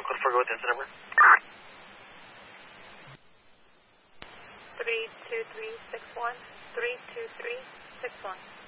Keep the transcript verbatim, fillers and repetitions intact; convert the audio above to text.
code four, go with incident number. three two three six one, three two three six one.